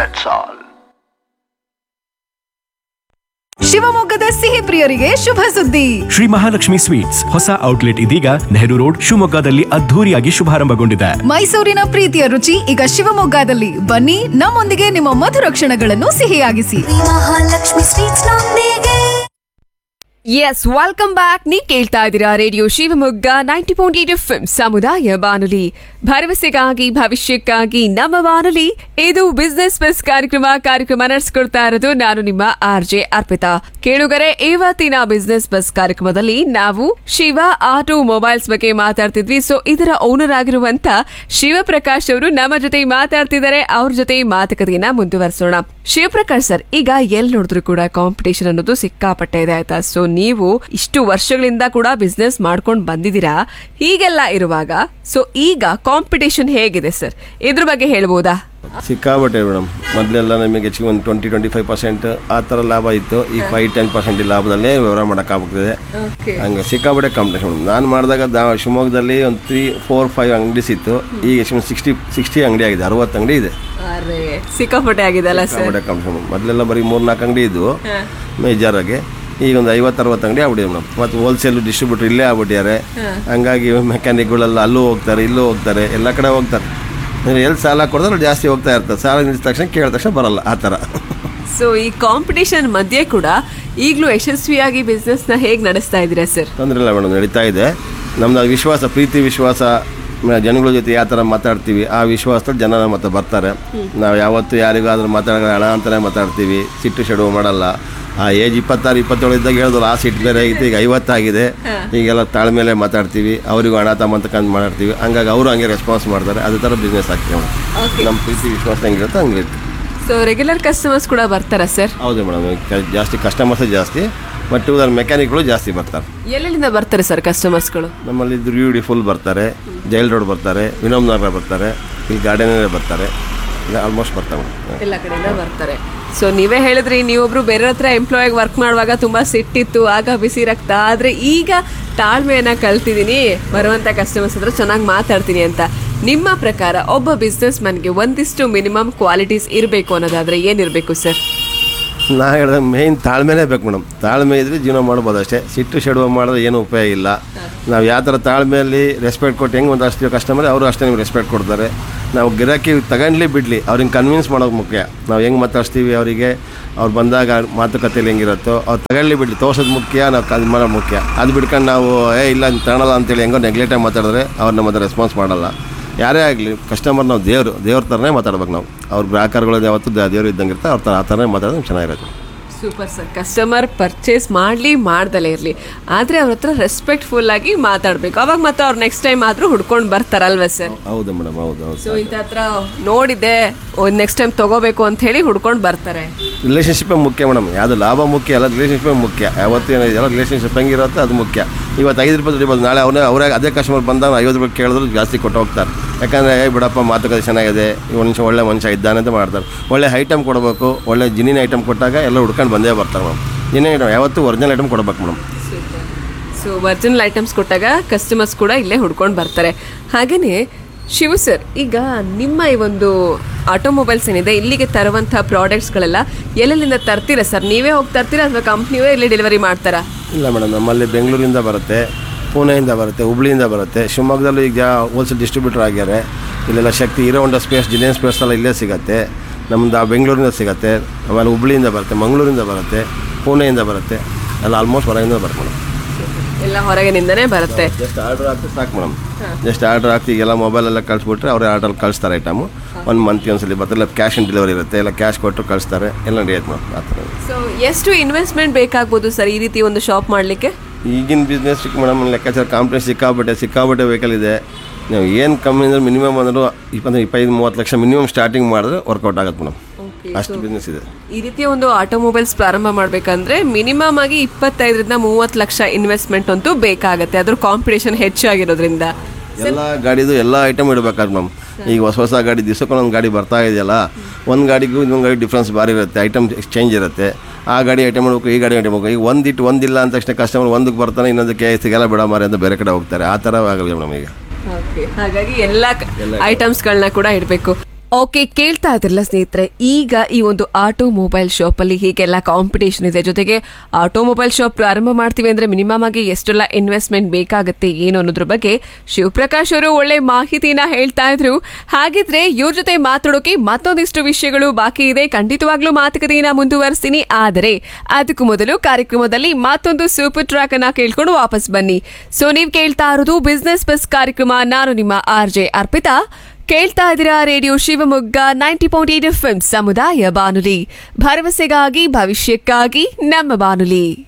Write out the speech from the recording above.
That's all. ಶಿವಮೊಗ್ಗದ ಸಿಹಿ ಪ್ರಿಯರಿಗೆ ಶುಭ ಸುದ್ದಿ. ಶ್ರೀ ಮಹಾಲಕ್ಷ್ಮಿ ಸ್ವೀಟ್ಸ್ ಹೊಸ ಔಟ್ಲೆಟ್ ಇದೀಗ ನೆಹರು ರೋಡ್ ಶಿವಮೊಗ್ಗದಲ್ಲಿ ಅದ್ಧೂರಿಯಾಗಿ ಶುಭಾರಂಭಗೊಂಡಿದೆ. ಮೈಸೂರಿನ ಪ್ರೀತಿಯ ರುಚಿ ಈಗ ಶಿವಮೊಗ್ಗದಲ್ಲಿ. ಬನ್ನಿ, ನಮ್ಮೊಂದಿಗೆ ನಿಮ್ಮ ಮಧುರ ಕ್ಷಣಗಳನ್ನು ಸಿಹಿಯಾಗಿಸಿ. ಮಹಾಲಕ್ಷ್ಮಿ ಸ್ವೀಟ್ಸ್ ನೊಂದಿಗೆ. S, welcome back. ನೀವು ಕೇಳ್ತಾ ಇದ್ದೀರಾ ರೇಡಿಯೋ ಶಿವಮೊಗ್ಗ 90.8 FM ಸಮುದಾಯ ಬಾನುಲಿ, ಭರವಸೆಗಾಗಿ ಭವಿಷ್ಯಕ್ಕಾಗಿ ನಮ್ಮ ಬಾನುಲಿ. ಇದು ಬಿಸ್ನೆಸ್ ಬಸ್ ಕಾರ್ಯಕ್ರಮ ನಡೆಸ್ಕೊಡ್ತಾ ಇರೋದು ನಾನು ನಿಮ್ಮ RJ ಅರ್ಪಿತಾ. ಕೇಳುಗರೆ, ಇವತ್ತಿನ ಬಿಸ್ನೆಸ್ ಬಸ್ ಕಾರ್ಯಕ್ರಮದಲ್ಲಿ ನಾವು ಶಿವ ಆಟೋ ಮೊಬೈಲ್ಸ್ ಬಗ್ಗೆ ಮಾತಾಡ್ತಿದ್ವಿ. ಸೊ ಇದರ ಓನರ್ ಆಗಿರುವಂತ ಶಿವಪ್ರಕಾಶ್ ಅವರು ನಮ್ಮ ಜೊತೆ ಮಾತಾಡ್ತಿದ್ದಾರೆ. ಅವ್ರ ಜೊತೆ ಮಾತುಕತೆಯನ್ನ ಮುಂದುವರಿಸೋಣ. ಶಿವಪ್ರಕಾಶ್ ಸರ್, ಈಗ ಎಲ್ಲಿ ನೋಡಿದ್ರು ಕೂಡ ಕಾಂಪಿಟೇಷನ್ ಅನ್ನೋದು ಸಿಕ್ಕಾಪಟ್ಟೆ ಇದೆ, ಆಯ್ತಾ? ಸೊ ನೀವು ಇಷ್ಟು ವರ್ಷಗಳಿಂದ ಕೂಡ ಬಿಸ್ನೆಸ್ ಮಾಡ್ಕೊಂಡು ಬಂದಿದ್ದೀರಾ. ಹೀಗೆಲ್ಲ ಇರುವಾಗ ಸೊ ಈಗ ಕಾಂಪಿಟೇಷನ್ ಹೇಗಿದೆ ಸರ್, ಇದ್ರ ಬಗ್ಗೆ ಹೇಳ್ಬೋದಾ? ಸಿಕ್ಕಾಬಟ್ಟೆ ಮೇಡಮ್. ಮೊದಲೆಲ್ಲ ನಮಗೆ ಹೆಚ್ಚಿಗೆ ಒಂದು 20-25% ಆ ಥರ ಲಾಭ ಇತ್ತು. ಈಗ 5-10% ಲಾಭದಲ್ಲೇ ವ್ಯವಹಾರ ಮಾಡೋಕ್ಕಾಗ್ತದೆ. ಹಂಗೆ ಸಿಕ್ಕಾಬಟ್ಟೆ ಕಾಂಪಿಟೇಷನ್. ನಾನು ಮಾಡಿದಾಗ ಶಿವಮೊಗ್ಗದಲ್ಲಿ ಒಂದು 3-4-5 ಅಂಗಡಿಸ್ ಇತ್ತು. ಈಗ 60 ಅಂಗಡಿ ಆಗಿದೆ, 60 ಅಂಗಡಿ ಇದೆ. ಸಿಕ್ಕಾಪಟ್ಟೆ ಆಗಿದೆ ಅಲ್ಲ ಸರ್? ಸಿಕ್ಕಾಪಟ್ಟೆ ಕಾಂಪಿಟೇಷನ್. ಮೊದಲೆಲ್ಲ ಬರೀ 3-4 ಅಂಗಡಿ ಇದ್ವು ಮೇಜರಾಗಿ. ಈಗ ಒಂದು 50-60 ಅಂಗಡಿ ಆಗ್ಬಿಟ್ಟಿದೆ ಮೇಡಮ್. ಮತ್ತು ಹೋಲ್ಸೇಲ್ ಡಿಸ್ಟ್ರಿಬ್ಯೂಟರ್ ಇಲ್ಲೇ ಆಗ್ಬಿಟ್ಟಿದ್ದಾರೆ. ಹಂಗಾಗಿ ಮೆಕ್ಯಾನಿಕ್ಗಳೆಲ್ಲ ಅಲ್ಲೂ ಹೋಗ್ತಾರೆ, ಇಲ್ಲೂ ಹೋಗ್ತಾರೆ, ಎಲ್ಲ ಕಡೆ ಹೋಗ್ತಾರೆ. ಎಲ್ಲಿ ಸಾಲ ಕೊಡಿದ್ರೆ ಜಾಸ್ತಿ ಹೋಗ್ತಾ ಇರ್ತಾರೆ. ಸಾಲ ನಿಲ್ಲಿದ ತಕ್ಷಣ ಕೇಳಿದ ತಕ್ಷಣ ಬರಲ್ಲ, ಆ ಥರ. ಸೊ ಈ ಕಾಂಪಿಟೇಷನ್ ಮಧ್ಯೆ ಕೂಡ ಈಗಲೂ ಯಶಸ್ವಿಯಾಗಿ ಬಿಸ್ನೆಸ್ನ ಹೇಗೆ ನಡೆಸ್ತಾ ಇದ್ದೀರಾ ಸರ್? ತೊಂದರೆ ಇಲ್ಲ ಮೇಡಮ್, ನಡೀತಾ ಇದೆ. ನಮ್ದು ವಿಶ್ವಾಸ, ಪ್ರೀತಿ ವಿಶ್ವಾಸ, ಜನಗಳ ಜೊತೆ ಯಾವ ಥರ ಮಾತಾಡ್ತೀವಿ ಆ ವಿಶ್ವಾಸದಲ್ಲಿ ಜನ ಮತ್ತೆ ಬರ್ತಾರೆ. ನಾವು ಯಾವತ್ತು ಯಾರಿಗಾದ್ರೂ ಮಾತಾಡೋ ಹಣ ಅಂತಲೇ ಮಾತಾಡ್ತೀವಿ, ಸಿಟ್ಟು ಶೆಡುವು ಮಾಡಲ್ಲ. ಆ ಏಜ್ 26-27 ಇದ್ದಾಗ ಹೇಳಿದ್ರು ಆ ಸಿಟ್ಟು ಬೇರೆ ಆಗಿತ್ತು, ಈಗ 50 ಆಗಿದೆ. ಈಗೆಲ್ಲ ತಾಳ್ಮೇಲೆ ಮಾತಾಡ್ತೀವಿ, ಅವರಿಗೂ ಹಣ ತಮ್ಮಂತಕ್ಕಂತ ಮಾತಾಡ್ತೀವಿ. ಹಂಗಾಗಿ ಅವರು ಹಂಗೆ ರೆಸ್ಪಾನ್ಸ್ ಮಾಡ್ತಾರೆ. ಅದೇ ಥರ ಬಿಸ್ನೆಸ್ ಆಗ್ತೀವಿ ಮೇಡಮ್. ನಮ್ಮ ಪ್ರೀತಿ ವಿಶ್ವಾಸ ಹೆಂಗಿರುತ್ತೆ ಹಂಗಿರುತ್ತೆ. ಸೊ ರೆಗ್ಯುಲರ್ ಕಸ್ಟಮರ್ಸ್ ಕೂಡ ಬರ್ತಾರಾ ಸರ್? ಹೌದು ಮೇಡಮ್, ಜಾಸ್ತಿ ಕಸ್ಟಮರ್ಸೇ ಜಾಸ್ತಿ, ಬಟ್ ಇವ್ರ ಮೆಕ್ಯಾನಿಕ್ಗಳು ಜಾಸ್ತಿ ಬರ್ತಾರೆ. ಎಲ್ಲೆಲ್ಲಿಂದ ಬರ್ತಾರೆ ಸರ್ ಕಸ್ಟಮರ್ಸ್ಗಳು? ನಮ್ಮಲ್ಲಿ ದುರ್ಗಿ ಫುಲ್ ಬರ್ತಾರೆ, ಜೈಲ್ ರೋಡ್ ಬರ್ತಾರೆ, ವಿನೋಮ್ ನಗರ ಬರ್ತಾರೆ, ಇಲ್ಲಿ ಗಾರ್ಡನ್ ಬರ್ತಾರೆ, ಆಲ್ಮೋಸ್ಟ್ ಬರ್ತಾರೆ ಎಲ್ಲ ಕಡೆಯಿಂದ ಬರ್ತಾರೆ. ಸೊ ನೀವೇ ಹೇಳಿದ್ರಿ, ನೀವೊಬ್ರು ಬೇರೆ ಹತ್ರ ಎಂಪ್ಲಾಯಾಗಿ ವರ್ಕ್ ಮಾಡುವಾಗ ತುಂಬ ಸಿಟ್ಟಿತ್ತು, ಆಗ ಬಿಸಿ ರಕ್ತ. ಆದರೆ ಈಗ ತಾಳ್ಮೆಯನ್ನು ಕಲ್ತಿದ್ದೀನಿ, ಬರುವಂಥ ಕಸ್ಟಮರ್ಸ್ ಹತ್ರ ಚೆನ್ನಾಗಿ ಮಾತಾಡ್ತೀನಿ ಅಂತ. ನಿಮ್ಮ ಪ್ರಕಾರ ಒಬ್ಬ ಬಿಸ್ನೆಸ್ ಮನ್ಗೆ ಒಂದಿಷ್ಟು ಮಿನಿಮಮ್ ಕ್ವಾಲಿಟೀಸ್ ಇರಬೇಕು ಅನ್ನೋದಾದರೆ ಏನಿರಬೇಕು ಸರ್? ನಾ ಹೇಳಿದೆ ಮೇಯ್ನ್ ತಾಳ್ಮೆನೇ ಬೇಕು ಮೇಡಮ್. ತಾಳ್ಮೆ ಇದ್ರೆ ಜೀವನ ಮಾಡ್ಬೋದು ಅಷ್ಟೇ. ಸಿಟ್ಟು ಶೆಡುವ ಮಾಡಿದ್ರೆ ಏನೂ ಉಪಯೋಗ ಇಲ್ಲ. ನಾವು ಯಾವ ಥರ ತಾಳ್ಮೆಯಲ್ಲಿ ರೆಸ್ಪೆಕ್ಟ್ ಕೊಟ್ಟು ಹೆಂಗೆ ಒಂದು ಅಷ್ಟು ಕಸ್ಟಮರ್ ಅವರು ಅಷ್ಟೇ ನಿಮ್ಗೆ ರೆಸ್ಪೆಕ್ಟ್ ಕೊಡ್ತಾರೆ. ನಾವು ಗಿರಾಕಿ ತಗೊಂಡ್ಲಿ ಬಿಡಲಿ, ಅವ್ರಿಗೆ ಕನ್ವಿನ್ಸ್ ಮಾಡೋದು ಮುಖ್ಯ. ನಾವು ಹೆಂಗೆ ಮಾತಾಡ್ತೀವಿ ಅವರಿಗೆ, ಅವ್ರು ಬಂದಾಗ ಮಾತುಕತೆಯಲ್ಲಿ ಹೆಂಗಿರುತ್ತೋ ಅವ್ರು ತಗೊಳ್ಳಿ ಬಿಡಲಿ, ತೋರ್ಸೋದು ಮುಖ್ಯ, ನಾವು ಅದು ಮಾಡೋದು ಮುಖ್ಯ. ಅದು ಬಿಡ್ಕೊಂಡು ನಾವು ಇಲ್ಲ ತಗೊಳಲ್ಲ ಅಂತೇಳಿ ಹೆಂಗೋ ನೆಗ್ಲೆಕ್ಟಾಗಿ ಮಾತಾಡಿದ್ರೆ ಅವ್ರು ನಮ್ಮ ಹತ್ರ ರೆಸ್ಪಾನ್ಸ್ ಮಾಡಲ್ಲ. ಯಾರೇ ಆಗಲಿ ಕಸ್ಟಮರ್ ನಾವು ದೇವ್ರ ಥರನೇ ಮಾತಾಡ್ಬೇಕು. ನಾವು ಅವ್ರ ಗ್ರಾಹಕರುಗಳು ಯಾವತ್ತು ದೇವರು ಇದ್ದಂಗೆ ಇರ್ತಾರೆ, ಅವ್ರ ಥರ ಆ ಥರನೇ ಮಾತಾಡೋದು ಚೆನ್ನಾಗಿರುತ್ತೆ. Super sir. ಕಸ್ಟಮರ್ ಪರ್ಚೇಸ್ ಮಾಡಲಿ ಮಾಡ್ದಲೇ ಇರಲಿ, ಆದರೆ ಅವ್ರ ಹತ್ರ ರೆಸ್ಪೆಕ್ಟ್ಫುಲ್ ಆಗಿ ಮಾತಾಡಬೇಕು. ಅವಾಗ ಮತ್ತೆ ಅವ್ರು ನೆಕ್ಸ್ಟ್ ಟೈಮ್ ಆದರೂ ಹುಡ್ಕೊಂಡು ಬರ್ತಾರಲ್ವ ಸರ್? ಹೌದು ಮೇಡಮ್, ಹೌದು. ಸೊ ಇಂಥ ಹತ್ರ ನೋಡಿದ್ದೆ ನೆಕ್ಸ್ಟ್ ಟೈಮ್ ತೊಗೋಬೇಕು ಅಂತ ಹೇಳಿ ಹುಡ್ಕೊಂಡು ಬರ್ತಾರೆ. ರಿಲೇಷನ್ಶಿಪ್ಪೇ ಮುಖ್ಯ ಮೇಡಮ್. ಯಾವುದು ಲಾಭ ಮುಖ್ಯ ಅಲ್ಲ, ರಿಲೇಷನ್ಶಿಪ್ಪೇ ಮುಖ್ಯ. ಯಾವತ್ತೂ ಏನಿದೆಯಲ್ಲ ರಿಲೇಷನ್ಶಿಪ್ ಹೆಂಗಿರುತ್ತೆ ಅದು ಮುಖ್ಯ. ಇವತ್ತು 5 ರೂಪಾಯಿ ದುಡಿಬೋದು, ನಾಳೆ ಅವರೇ ಅದೇ ಕಸ್ಟಮರ್ ಬಂದಾಗ 50 ರೂಪಾಯಿ ಕೇಳಿದ್ರು ಜಾಸ್ತಿ ಕೊಟ್ಟು ಹೋಗ್ತಾರೆ. ಯಾಕಂದರೆ ಬಿಡಪ್ಪ ಮಾತುಕತೆ ಚೆನ್ನಾಗಿದೆ, ಮನುಷ್ಯ ಒಳ್ಳೆ ಮನುಷ್ಯ ಇದ್ದಾನೆ ಅಂತ ಮಾಡ್ತಾರೆ. ಒಳ್ಳೆ ಐಟಮ್ ಕೊಡಬೇಕು, ಒಳ್ಳೆ ಜಿನಿನ ಐಟಮ್ ಕೊಟ್ಟಾಗ ಎಲ್ಲ ಹುಡ್ಕೊಂಡು ಬಂದೇ ಬರ್ತಾರೆ ಮೇಡಮ್. ಜಿನಿನ ಐಟಮ್ ಯಾವತ್ತೂ ಒರಿಜಿನಲ್ ಐಟಮ್ ಕೊಡ್ಬೇಕು ಮೇಡಮ್. ಸೊ ಒರಿಜಿನಲ್ ಐಟಮ್ಸ್ ಕೊಟ್ಟಾಗ ಕಸ್ಟಮರ್ಸ್ ಕೂಡ ಇಲ್ಲೇ ಹುಡ್ಕೊಂಡು ಬರ್ತಾರೆ. ಹಾಗೆಯೇ ಶಿವು ಸರ್, ಈಗ ನಿಮ್ಮ ಈ ಒಂದು ಆಟೋಮೊಬೈಲ್ಸ್ ಏನಿದೆ ಇಲ್ಲಿಗೆ ತರುವಂಥ ಪ್ರಾಡಕ್ಟ್ಸ್ಗಳೆಲ್ಲ ಎಲ್ಲೆಲ್ಲಿಂದ ತರ್ತೀರಾ ಸರ್? ನೀವೇ ಹೋಗಿ ತರ್ತೀರಾ ಅಥವಾ ಕಂಪ್ನಿಯವೇ ಇಲ್ಲಿ ಡೆಲಿವರಿ ಮಾಡ್ತಾರಾ? ಇಲ್ಲ ಮೇಡಮ್, ನಮ್ಮಲ್ಲಿ ಬೆಂಗಳೂರಿಂದ ಬರುತ್ತೆ, ಪುಣೆಯಿಂದ ಬರುತ್ತೆ, ಹುಬ್ಳಿಯಿಂದ ಬರುತ್ತೆ. ಶಿವಮೊಗ್ಗದಲ್ಲೂ ಈಗ ಹೋಲ್ಸೇಲ್ ಡಿಸ್ಟ್ರಿಬ್ಯೂಟರ್ ಆಗ್ಯಾರೆ. ಇಲ್ಲೆಲ್ಲ ಶಕ್ತಿ ಹೀರೋ ಹೋಂಡಾ ಸ್ಪೇಸ್, ಜಿನೇನ್ ಸ್ಪೇಸ್ ಎಲ್ಲ ಇಲ್ಲೇ ಸಿಗುತ್ತೆ. ನಮ್ಮದು ಬೆಂಗಳೂರಿಂದ ಸಿಗುತ್ತೆ, ಆಮೇಲೆ ಹುಬ್ಳಿಯಿಂದ ಬರುತ್ತೆ, ಮಂಗಳೂರಿಂದ ಬರುತ್ತೆ, ಪುಣೆಯಿಂದ ಬರುತ್ತೆ, ಎಲ್ಲ ಆಲ್ಮೋಸ್ಟ್ ಹೊರಗಿಂದ ಬರುತ್ತೆ ಮೇಡಮ್. ಎಲ್ಲ ಹೊರಗಿನಿಂದನೇ ಬರುತ್ತೆ. ಜಸ್ಟ್ ಆರ್ಡರ್ ಹಾಕಿ ಸಾಕು ಮೇಡಮ್. ಜಸ್ಟ್ ಆರ್ಡರ್ ಹಾಕಿ ಈಗೆಲ್ಲ ಮೊಬೈಲೆಲ್ಲ ಕಳಿಸ್ಬಿಟ್ರೆ ಅವರೇ ಆರ್ಡರ್ ಕಳಿಸ್ತಾರೆ. ಐಟಮು 1 ಮಂತ್ಗೆ ಒಂದ್ಸಲಿ ಬರುತ್ತೆ, ಇಲ್ಲ ಕ್ಯಾಶ್ ಆನ್ ಡೆಲಿವರಿ ಇರುತ್ತೆ, ಇಲ್ಲ ಕ್ಯಾಶ್ ಕೊಟ್ಟು ಕಳಿಸ್ತಾರೆ, ಎಲ್ಲ ನಡೆಯುತ್ತೆ ಮೇಡಮ್. ಆ ಥರ. ಸೊ ಎಷ್ಟು ಇನ್ವೆಸ್ಟ್ಮೆಂಟ್ ಬೇಕಾಗ್ಬೋದು ಸರ್ ಈ ರೀತಿ ಒಂದು ಶಾಪ್ ಮಾಡಲಿಕ್ಕೆ? ಈಗಿನ ಬಿಸ್ನೆಸ್ ಮೇಡಮ್ ಲೆಕ್ಕಾಚಾರ ಕಾಂಪಿಟೇಷನ್ ಸಿಕ್ಕಾಬಟ್ಟೆ ವೆಹಿಕಲ್ ಇದೆ. ನೀವು ಏನು ಕಮ್ಮಿ ಅಂದ್ರೆ ಮಿನಿಮಮ್ ಅಂದರೂ 25-30 ಲಕ್ಷ ಮಿನಿಮಮ್ ಸ್ಟಾರ್ಟಿಂಗ್ ಮಾಡಿದ್ರೆ ವರ್ಕೌಟ್ ಆಗುತ್ತೆ ಮೇಡಮ್. ಅಷ್ಟು ಬಿಸ್ನೆಸ್ ಇದೆ. ಈ ರೀತಿಯ ಒಂದು ಆಟೋಮೊಬೈಲ್ಸ್ ಪ್ರಾರಂಭ ಮಾಡಬೇಕಂದ್ರೆ ಮಿನಿಮಮ್ ಆಗಿ 25-30 ಲಕ್ಷ ಇನ್ವೆಸ್ಟ್ಮೆಂಟ್ ಅಂತೂ ಬೇಕಾಗುತ್ತೆ. ಅದ್ರ ಕಾಂಪಿಟೇಷನ್ ಹೆಚ್ಚಾಗಿರೋದ್ರಿಂದ ಎಲ್ಲ ಗಾಡಿದು ಎಲ್ಲ ಐಟಮ್ ಇಡಬೇಕಾದ್ರೆ ಮ್ಯಾಮ್. ಈಗ ಹೊಸ ಗಾಡಿ ದಿವಸಕ್ಕೊಂದೊಂದು ಗಾಡಿ ಬರ್ತಾ ಇದೆಯಲ್ಲ, ಒಂದು ಗಾಡಿಗೂ ಇನ್ನೊಂದು ಗಾಡಿ ಡಿಫ್ರೆನ್ಸ್ ಭಾರಿ ಇರುತ್ತೆ, ಐಟಮ್ ಎಕ್ಸ್ಚೇಂಜ್ ಇರುತ್ತೆ. ಆ ಗಾಡಿ ಐಟಮ್ ಮಾಡಬೇಕು, ಈ ಗಾಡಿ ಐಟಮ್ ಮಾಡಬೇಕು. ಈಗ ಒಂದಿಲ್ಲ ಅಂತ ತಕ್ಷಣ ಕಸ್ಟಮರ್ ಒಂದಕ್ಕೆ ಬರ್ತಾನೆ, ಇನ್ನೊಂದಕ್ಕೆ ಸಿಗಲ್ಲ ಬಿಡ ಮಾರಿ ಅಂತ ಬೇರೆ ಕಡೆ ಹೋಗ್ತಾರೆ. ಆ ಥರ ಆಗಲ್ಲ ಮೇಡಮ್ ಈಗ. ಹಾಗಾಗಿ ಎಲ್ಲ ಐಟಮ್ಸ್ಗಳನ್ನ ಕೂಡ ಇಡಬೇಕು. ಓಕೆ, ಕೇಳ್ತಾ ಇದ್ರಲ್ಲ ಸ್ನೇಹಿತರೆ, ಈಗ ಈ ಒಂದು ಆಟೋಮೊಬೈಲ್ ಶಾಪ್ ಅಲ್ಲಿ ಹೀಗೆಲ್ಲ ಕಾಂಪಿಟೇಷನ್ ಇದೆ. ಜೊತೆಗೆ ಆಟೋಮೊಬೈಲ್ ಶಾಪ್ ಪ್ರಾರಂಭ ಮಾಡ್ತೀವಿ ಅಂದ್ರೆ ಮಿನಿಮಮ್ ಆಗಿ ಎಷ್ಟೆಲ್ಲ ಇನ್ವೆಸ್ಟ್ಮೆಂಟ್ ಬೇಕಾಗುತ್ತೆ ಏನು ಅನ್ನೋದ್ರ ಬಗ್ಗೆ ಶಿವಪ್ರಕಾಶ್ ಅವರು ಒಳ್ಳೆ ಮಾಹಿತಿನ ಹೇಳ್ತಾ ಇದ್ರು. ಹಾಗಿದ್ರೆ ಇವ್ರ ಜೊತೆ ಮಾತಾಡೋಕೆ ಮತ್ತೊಂದಿಷ್ಟು ವಿಷಯಗಳು ಬಾಕಿ ಇದೆ. ಖಂಡಿತವಾಗ್ಲೂ ಮಾತುಕತೆಯನ್ನ ಮುಂದುವರಿಸ್ತೀನಿ. ಆದರೆ ಅದಕ್ಕೂ ಮೊದಲು ಕಾರ್ಯಕ್ರಮದಲ್ಲಿ ಮತ್ತೊಂದು ಸೂಪರ್ ಟ್ರ್ಯಾಕ್ ಅನ್ನ ಕೇಳ್ಕೊಂಡು ವಾಪಸ್ ಬನ್ನಿ. ಸೊ ನೀವ್ ಕೇಳ್ತಾ ಇರೋದು ಬಿಸ್ನೆಸ್ ಬಸ್ ಕಾರ್ಯಕ್ರಮ. ನಾನು ನಿಮ್ಮ RJ ಅರ್ಪಿತಾ. ಕೇಳ್ತಾ ಇದ್ದೀರಾ ರೇಡಿಯೋ ಶಿವಮೊಗ್ಗ 90.8 FM ಸಮುದಾಯ ಬಾನುಲಿ, ಭರವಸೆಗಾಗಿ ಭವಿಷ್ಯಕ್ಕಾಗಿ ನಮ್ಮ ಬಾನುಲಿ.